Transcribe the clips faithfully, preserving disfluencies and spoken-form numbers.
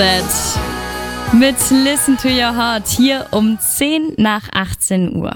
Mit Listen to Your Heart hier um zehn nach achtzehn Uhr.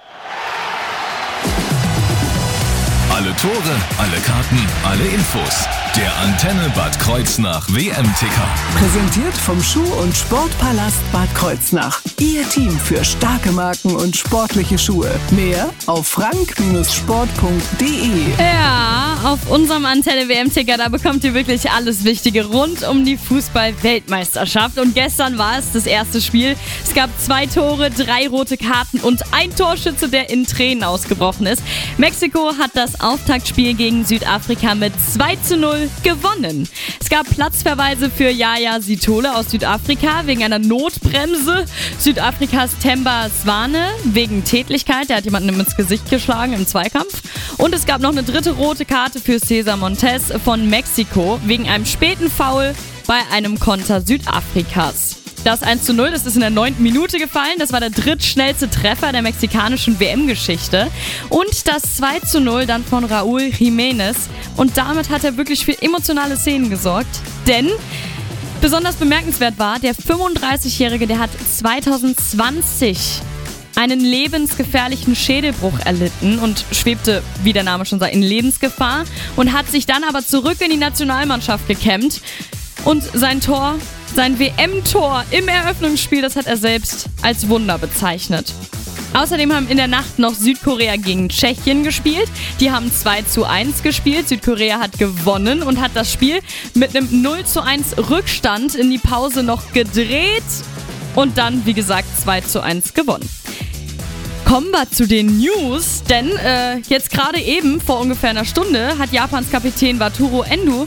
Alle Tore, alle Karten, alle Infos. Der Antenne Bad Kreuznach W M-Ticker. Präsentiert vom Schuh- und Sportpalast Bad Kreuznach. Ihr Team für starke Marken und sportliche Schuhe. Mehr auf frank sport punkt de. Ja, auf unserem Antenne W M-Ticker, da bekommt ihr wirklich alles Wichtige rund um die Fußball-Weltmeisterschaft. Und gestern war es das erste Spiel. Es gab zwei Tore, drei rote Karten und ein Torschütze, der in Tränen ausgebrochen ist. Mexiko hat das Auftaktspiel gegen Südafrika mit zwei zu null gewonnen. Es gab Platzverweise für Yaya Sithole aus Südafrika wegen einer Notbremse. Südafrikas Themba Zwane wegen Tätlichkeit. Der hat jemanden ins Gesicht geschlagen im Zweikampf. Und es gab noch eine dritte rote Karte für Cesar Montes von Mexiko wegen einem späten Foul bei einem Konter Südafrikas. Das eins zu null, das ist in der neunten Minute gefallen. Das war der drittschnellste Treffer der mexikanischen W M-Geschichte. Und das zwei zu null dann von Raúl Jiménez. Und damit hat er wirklich für emotionale Szenen gesorgt. Denn besonders bemerkenswert war, der fünfunddreißigjährige, der hat zwanzig zwanzig einen lebensgefährlichen Schädelbruch erlitten und schwebte, wie der Name schon sagt, in Lebensgefahr. Und hat sich dann aber zurück in die Nationalmannschaft gekämmt. Und sein Tor... Sein W M-Tor im Eröffnungsspiel, das hat er selbst als Wunder bezeichnet. Außerdem haben in der Nacht noch Südkorea gegen Tschechien gespielt. Die haben zwei zu eins gespielt. Südkorea hat gewonnen und hat das Spiel mit einem null zu eins Rückstand in die Pause noch gedreht und dann, wie gesagt, zwei zu eins gewonnen. Kommen wir zu den News, denn äh, jetzt gerade eben, vor ungefähr einer Stunde, hat Japans Kapitän Wataru Endo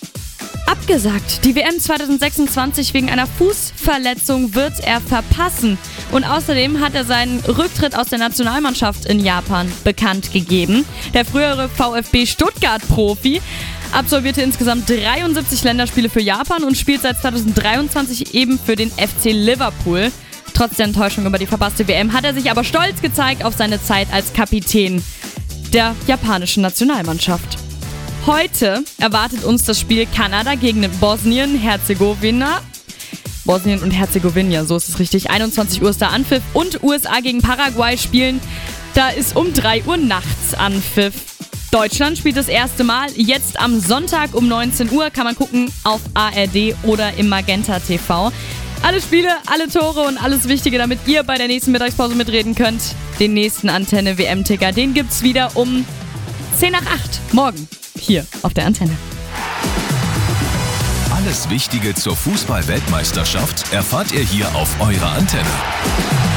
abgesagt. Die W M zwanzig sechsundzwanzig wegen einer Fußverletzung wird er verpassen. Und außerdem hat er seinen Rücktritt aus der Nationalmannschaft in Japan bekannt gegeben. Der frühere VfB Stuttgart-Profi absolvierte insgesamt dreiundsiebzig Länderspiele für Japan und spielt seit zweitausenddreiundzwanzig eben für den F C Liverpool. Trotz der Enttäuschung über die verpasste W M hat er sich aber stolz gezeigt auf seine Zeit als Kapitän der japanischen Nationalmannschaft. Heute erwartet uns das Spiel Kanada gegen Bosnien-Herzegowina. Bosnien und Herzegowina, so ist es richtig. einundzwanzig Uhr ist der Anpfiff und U S A gegen Paraguay spielen. Da ist um drei Uhr nachts Anpfiff. Deutschland spielt das erste Mal. Jetzt am Sonntag um neunzehn Uhr kann man gucken auf A R D oder im Magenta T V. Alle Spiele, alle Tore und alles Wichtige, damit ihr bei der nächsten Mittagspause mitreden könnt. Den nächsten Antenne W M-Ticker, den gibt's wieder um zehn nach acht morgen. Hier auf der Antenne. Alles Wichtige zur Fußball-Weltmeisterschaft erfahrt ihr hier auf eurer Antenne.